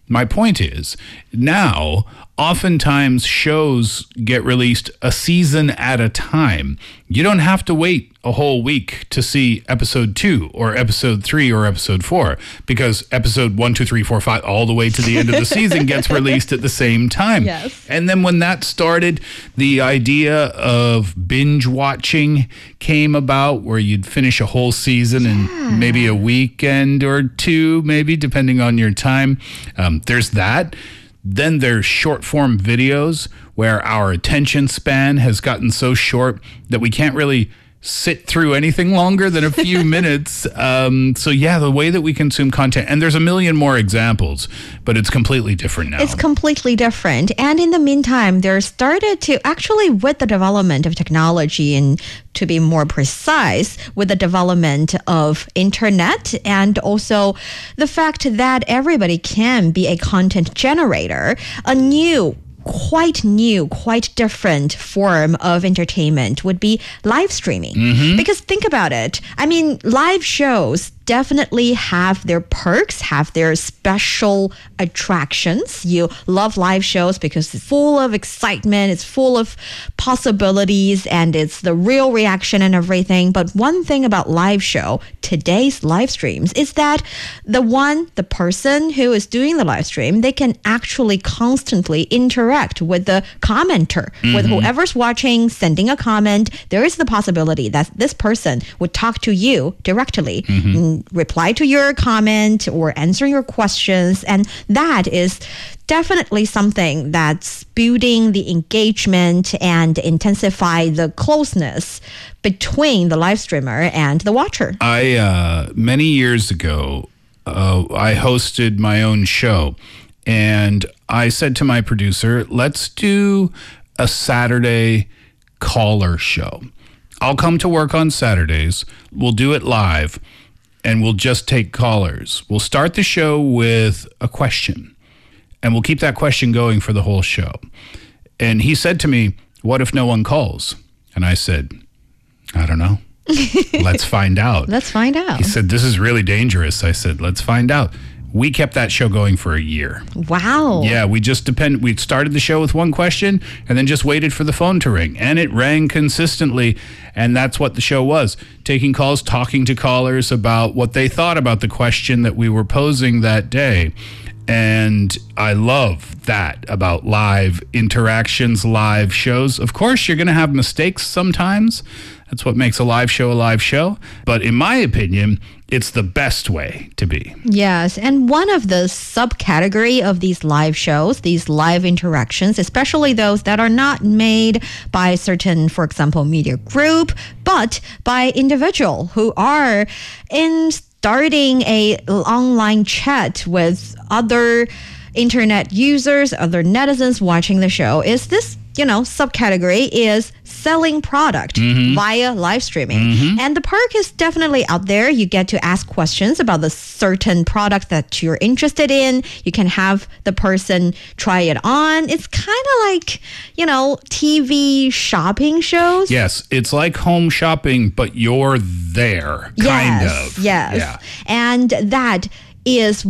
My point is, now, oftentimes shows get released a season at a time. You don't have to wait a whole week to see episode 2 or episode 3 or episode 4 because episode 1, 2, 3, 4, 5, all the way to the end of the season gets released at the same time. Yes. And then when that started, the idea of binge watching came about where you'd finish a whole season in maybe a weekend or two, maybe depending on your time. There's that. Then there's short form videos where our attention span has gotten so short that we can't really sit through anything longer than a few minutes. So yeah, the way that we consume content, and there's a million more examples, but it's completely different now. It's completely different. And in the meantime, there started to actually, with the development of technology and to be more precise, with the development of internet and also the fact that everybody can be a content generator, quite different form of entertainment would be live streaming. Because think about it. I mean, live shows definitely have their perks, have their special attractions. You love live shows because it's full of excitement, it's full of possibilities, and it's the real reaction and everything. But one thing about live show, today's live streams, is that the person who is doing the live stream, they can actually constantly interact with the commenter, with whoever's watching, sending a comment. There is the possibility that this person would talk to you directly, reply to your comment or answer your questions. And that is definitely something that's building the engagement and intensify the closeness between the live streamer and the watcher. Many years ago, I hosted my own show, and I said to my producer, let's do a Saturday caller show. I'll come to work on Saturdays. We'll do it live, and we'll just take callers. We'll start the show with a question, and we'll keep that question going for the whole show. And he said to me, what if no one calls? And I said, I don't know. Let's find out. Let's find out. He said, this is really dangerous. I said, let's find out. We kept that show going for a year. Wow. Yeah, we started the show with one question and then just waited for the phone to ring. And it rang consistently. And that's what the show was. Taking calls, talking to callers about what they thought about the question that we were posing that day. And I love that about live interactions, live shows. Of course, you're going to have mistakes sometimes. That's what makes a live show. But in my opinion, it's the best way to be. Yes, and one of the subcategory of these live shows, these live interactions, especially those that are not made by certain, for example, media group, but by individual who are starting a online chat with other internet users, other netizens watching the show, is this, subcategory is selling product via live streaming. And the perk is definitely out there. You get to ask questions about the certain product that you're interested in. You can have the person try it on. It's kind of like, TV shopping shows. Yes, it's like home shopping, but you're there, kind of. Yes. Yeah. And that is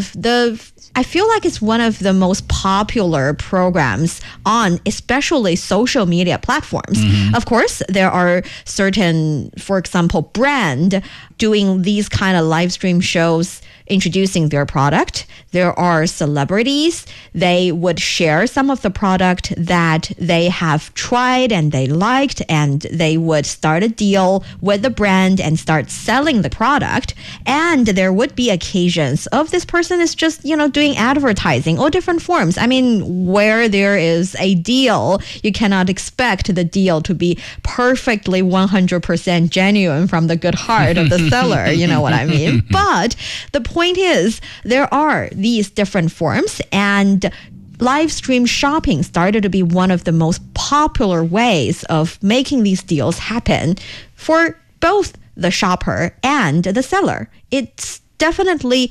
I feel like it's one of the most popular programs on especially social media platforms. Of course, there are certain, for example, brand doing these kind of live stream shows introducing their product. There are celebrities. They would share some of the product that they have tried and they liked, and they would start a deal with the brand and start selling the product. And there would be occasions of this person is just, doing advertising or different forms. I mean, where there is a deal, you cannot expect the deal to be perfectly 100% genuine from the good heart of the seller. You know what I mean? But the point is, there are these different forms, and live stream shopping started to be one of the most popular ways of making these deals happen for both the shopper and the seller. It's definitely